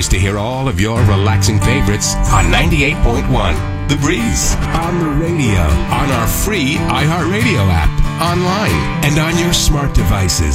choose to hear all of your relaxing favorites on 98.1 The Breeze. On the radio, on our free iHeartRadio app, online, and on your smart devices.